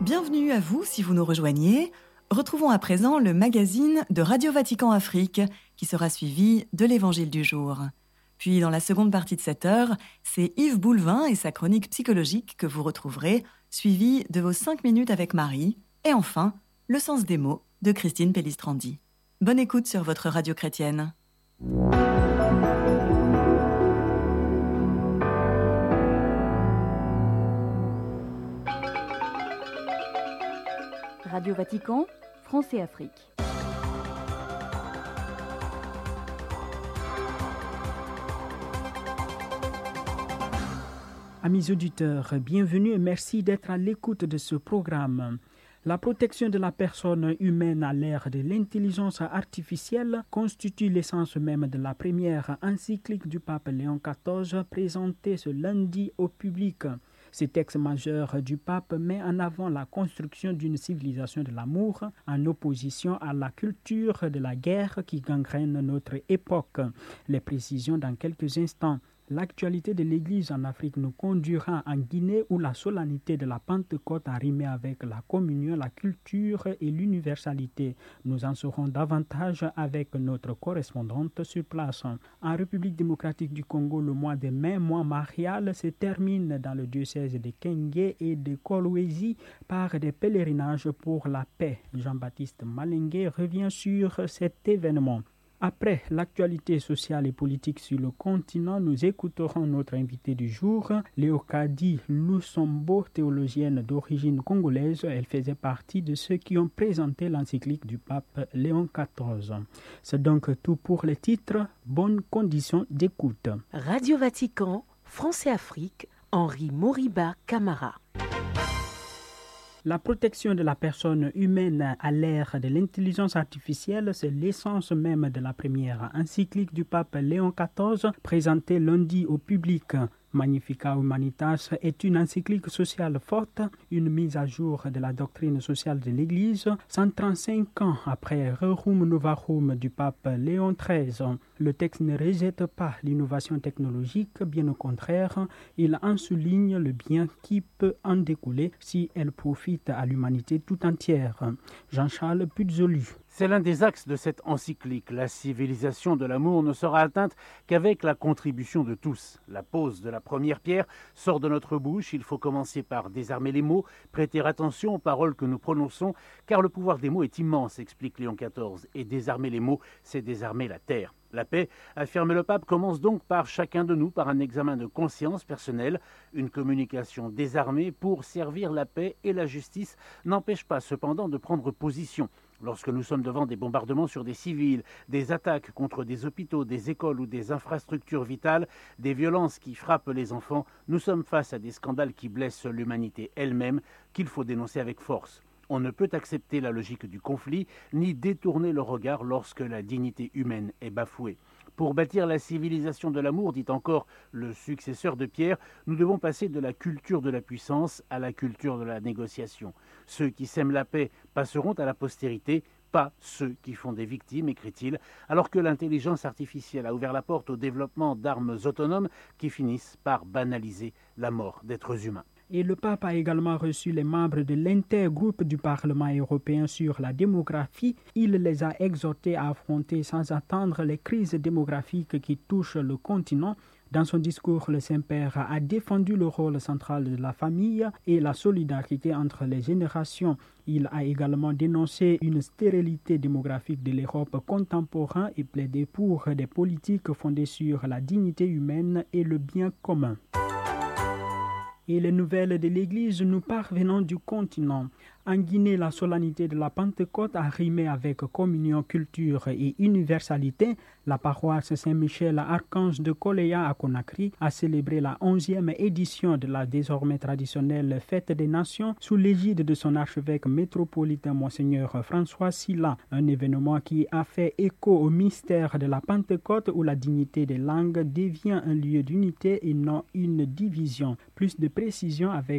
Bienvenue à vous si vous nous rejoignez. Retrouvons à présent le magazine de Radio Vatican Afrique qui sera suivi de l'Évangile du jour. Puis dans la seconde partie de cette heure, c'est Yves Boulevin et sa chronique psychologique que vous retrouverez, suivi de vos 5 minutes avec Marie. Et enfin, le sens des mots de Christine Pellistrandi. Bonne écoute sur votre radio chrétienne. Radio Vatican, France et Afrique. Amis auditeurs, bienvenue et merci d'être à l'écoute de ce programme. La protection de la personne humaine à l'ère de l'intelligence artificielle constitue l'essence même de la première encyclique du pape Léon XIV présentée ce lundi au public. Ce texte majeur du pape met en avant la construction d'une civilisation de l'amour en opposition à la culture de la guerre qui gangrène notre époque. Les précisions dans quelques instants. L'actualité de l'Église en Afrique nous conduira en Guinée où la solennité de la Pentecôte a rimé avec la communion, la culture et l'universalité. Nous en saurons davantage avec notre correspondante sur place. En République démocratique du Congo, le mois de mai, mois marial, se termine dans le diocèse de Kenge et de Kolwezi par des pèlerinages pour la paix. Jean-Baptiste Malengue revient sur cet événement. Après l'actualité sociale et politique sur le continent, nous écouterons notre invité du jour, Léocadie Lusombo, théologienne d'origine congolaise. Elle faisait partie de ceux qui ont présenté l'encyclique du pape Léon XIV. C'est donc tout pour les titres. Bonnes conditions d'écoute. Radio Vatican, France et Afrique, Henri Moriba Camara. La protection de la personne humaine à l'ère de l'intelligence artificielle, c'est l'essence même de la première encyclique du pape Léon XIV, présentée lundi au public. Magnificat Humanitas est une encyclique sociale forte, une mise à jour de la doctrine sociale de l'Église, 135 ans après Rerum Novarum du pape Léon XIII. Le texte ne rejette pas l'innovation technologique, bien au contraire, il en souligne le bien qui peut en découler si elle profite à l'humanité tout entière. Jean-Charles Puzzoli. C'est l'un des axes de cette encyclique. La civilisation de l'amour ne sera atteinte qu'avec la contribution de tous. La pose de la première pierre sort de notre bouche. Il faut commencer par désarmer les mots, prêter attention aux paroles que nous prononçons, car le pouvoir des mots est immense, explique Léon XIV. Et désarmer les mots, c'est désarmer la terre. La paix, affirme le pape, commence donc par chacun de nous, par un examen de conscience personnelle. Une communication désarmée pour servir la paix et la justice n'empêche pas cependant de prendre position. Lorsque nous sommes devant des bombardements sur des civils, des attaques contre des hôpitaux, des écoles ou des infrastructures vitales, des violences qui frappent les enfants, nous sommes face à des scandales qui blessent l'humanité elle-même, qu'il faut dénoncer avec force. On ne peut accepter la logique du conflit, ni détourner le regard lorsque la dignité humaine est bafouée. Pour bâtir la civilisation de l'amour, dit encore le successeur de Pierre, nous devons passer de la culture de la puissance à la culture de la négociation. Ceux qui sèment la paix passeront à la postérité, pas ceux qui font des victimes, écrit-il, alors que l'intelligence artificielle a ouvert la porte au développement d'armes autonomes qui finissent par banaliser la mort d'êtres humains. Et le pape a également reçu les membres de l'intergroupe du Parlement européen sur la démographie. Il les a exhortés à affronter sans attendre les crises démographiques qui touchent le continent. Dans son discours, le Saint-Père a défendu le rôle central de la famille et la solidarité entre les générations. Il a également dénoncé une stérilité démographique de l'Europe contemporaine et plaidé pour des politiques fondées sur la dignité humaine et le bien commun. Et les nouvelles de l'Église nous parvenant du continent. En Guinée, la solennité de la Pentecôte a rimé avec communion, culture et universalité. La paroisse Saint-Michel Archange de Koleya à Conakry a célébré la 11e édition de la désormais traditionnelle Fête des Nations sous l'égide de son archevêque métropolitain Monseigneur François Sylla. Un événement qui a fait écho au mystère de la Pentecôte où la dignité des langues devient un lieu d'unité et non une division. Plus de précision avec